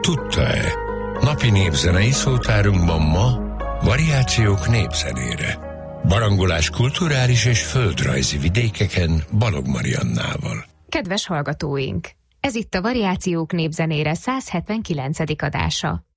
tudta-e? Napi népzenei szótárunkban ma variációk népzenére. Barangolás kulturális és földrajzi vidékeken Balog Mariannával. Kedves hallgatóink! Ez itt a Variációk népzenére 179. adása.